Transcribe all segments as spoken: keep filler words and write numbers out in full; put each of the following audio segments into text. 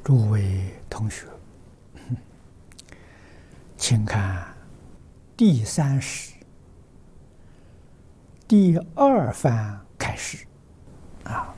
诸位同学，请看第三史第二番开始啊。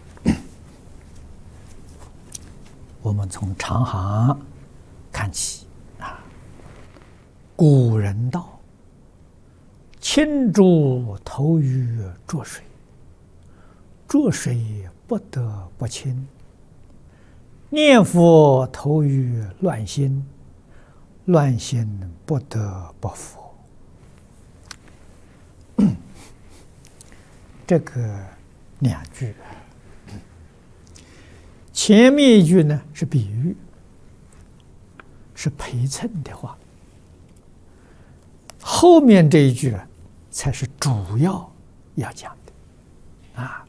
我们从长行看起啊。古人道：“清浊投于浊水，浊水不得不清；念佛投于乱心，乱心不得不佛。”这个两句，前面一句呢是比喻，是陪衬的话，后面这一句啊才是主要要讲的啊。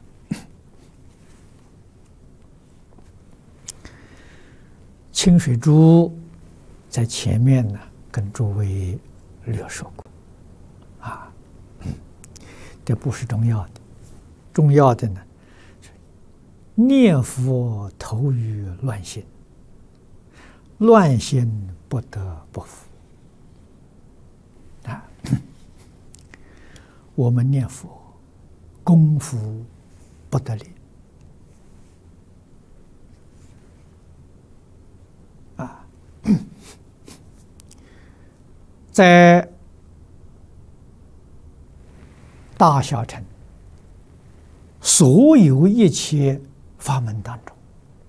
清水珠在前面呢跟诸位略说过啊，这不是重要的，重要的呢是念佛投于乱心，乱心不得不服啊。我们念佛功夫不得力啊，在大小乘所有一切法门当中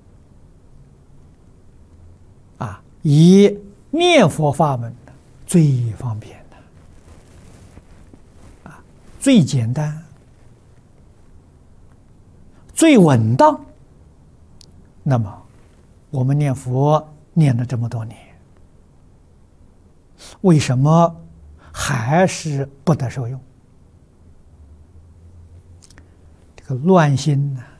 啊，以念佛法门最方便的啊，最简单，最稳当。那么我们念佛念了这么多年，为什么还是不得受用？这个乱心呢，